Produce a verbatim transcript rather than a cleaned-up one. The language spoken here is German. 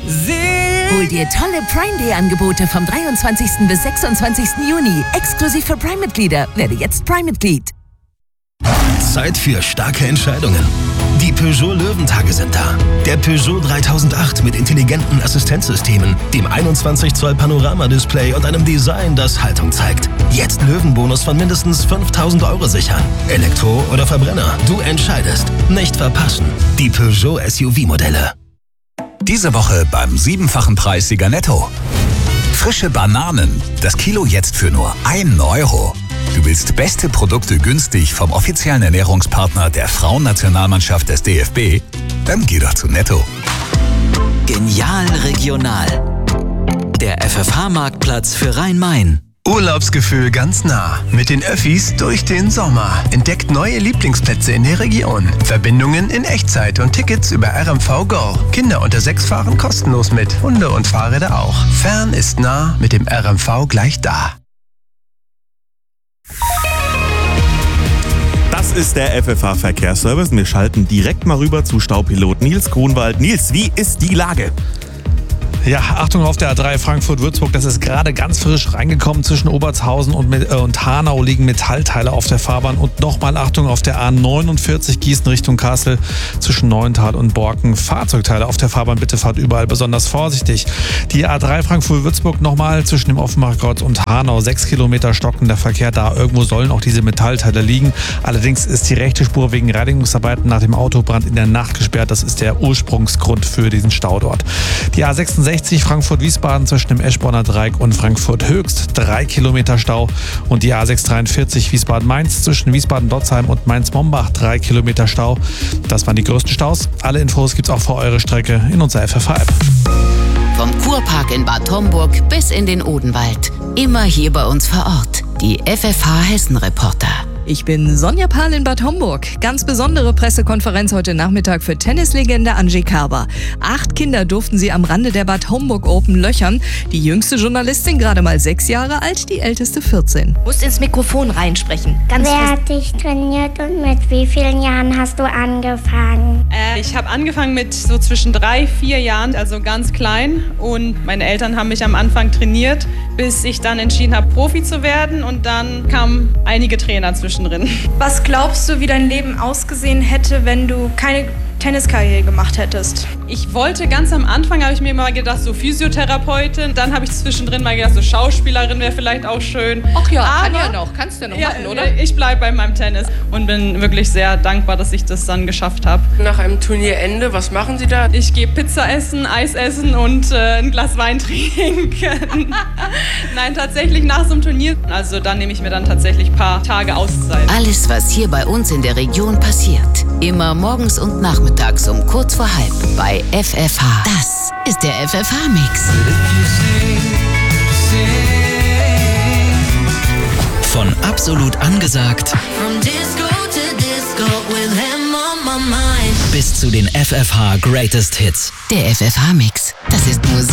Hol dir tolle Prime Day Angebote vom dreiundzwanzigsten bis sechsundzwanzigsten Juni. Exklusiv für Prime-Mitglieder. Werde jetzt Prime-Mitglied. Zeit für starke Entscheidungen. Die Peugeot Löwentage sind da. Der Peugeot dreitausendacht mit intelligenten Assistenzsystemen, dem einundzwanzig Zoll Panorama-Display und einem Design, das Haltung zeigt. Jetzt Löwenbonus von mindestens fünftausend Euro sichern. Elektro oder Verbrenner, du entscheidest. Nicht verpassen. Die Peugeot S U V-Modelle. Diese Woche beim siebenfachen Preissieger Netto. Frische Bananen. Das Kilo jetzt für nur einen Euro. Du willst beste Produkte günstig vom offiziellen Ernährungspartner der Frauennationalmannschaft des D F B? Dann geh doch zu Netto. Genial regional. Der F F H-Marktplatz für Rhein-Main. Urlaubsgefühl ganz nah. Mit den Öffis durch den Sommer. Entdeckt neue Lieblingsplätze in der Region. Verbindungen in Echtzeit und Tickets über R M V Go. Kinder unter sechs fahren kostenlos mit. Hunde und Fahrräder auch. Fern ist nah mit dem R M V gleich da. Das ist der F F H-Verkehrsservice. Wir schalten direkt mal rüber zu Staupilot Nils Grunwald. Nils, wie ist die Lage? Ja, Achtung auf der A drei Frankfurt-Würzburg, das ist gerade ganz frisch reingekommen. Zwischen Obertshausen und, äh, und Hanau liegen Metallteile auf der Fahrbahn. Und nochmal Achtung auf der A neunundvierzig Gießen Richtung Kassel zwischen Neuental und Borken. Fahrzeugteile auf der Fahrbahn, bitte fahrt überall besonders vorsichtig. Die A drei Frankfurt-Würzburg nochmal zwischen dem Offenbachkreuz und Hanau. Sechs Kilometer stockender Verkehr da. Irgendwo sollen auch diese Metallteile liegen. Allerdings ist die rechte Spur wegen Reinigungsarbeiten nach dem Autobrand in der Nacht gesperrt. Das ist der Ursprungsgrund für diesen Stau dort. Die A sechsundsechzig Frankfurt-Wiesbaden zwischen dem Eschborner Dreieck und Frankfurt-Höchst. Drei Kilometer Stau. Und die A sechshundertdreiundvierzig Wiesbaden-Mainz zwischen Wiesbaden-Dotzheim und Mainz-Mombach. Drei Kilometer Stau. Das waren die größten Staus. Alle Infos gibt's auch für eure Strecke in unserer F F H-App. Vom Kurpark in Bad Homburg bis in den Odenwald. Immer hier bei uns vor Ort. Die F F H-Hessen-Reporter. Ich bin Sonja Pahl in Bad Homburg. Ganz besondere Pressekonferenz heute Nachmittag für Tennislegende Angie Kerber. Acht Kinder durften sie am Rande der Bad Homburg Open löchern. Die jüngste Journalistin gerade mal sechs Jahre alt, die älteste vierzehn. Du musst ins Mikrofon reinsprechen. Ganz Wer hat dich trainiert und mit wie vielen Jahren hast du angefangen? Äh, ich habe angefangen mit so zwischen drei, vier Jahren, also ganz klein. Und meine Eltern haben mich am Anfang trainiert, bis ich dann entschieden habe, Profi zu werden. Und dann kamen einige Trainer zwischendrin. Was glaubst du, wie dein Leben ausgesehen hätte, wenn du keine Tenniskarriere gemacht hättest? Ich wollte ganz am Anfang, habe ich mir mal gedacht, so Physiotherapeutin. Dann habe ich zwischendrin mal gedacht, so Schauspielerin wäre vielleicht auch schön. Ach ja, aber, kann ja noch, kannst du ja noch ja, machen, oder? Ich bleibe bei meinem Tennis und bin wirklich sehr dankbar, dass ich das dann geschafft habe. Nach einem Turnierende, was machen Sie da? Ich gehe Pizza essen, Eis essen und äh, ein Glas Wein trinken. Nein, tatsächlich nach so einem Turnier. Also dann nehme ich mir dann tatsächlich ein paar Tage Auszeit. Alles, was hier bei uns in der Region passiert. Immer morgens und nachmittags um kurz vor halb bei F F H. Das ist der F F H-Mix. Von absolut angesagt bis zu den F F H Greatest Hits. Der F F H-Mix. Das ist Musik.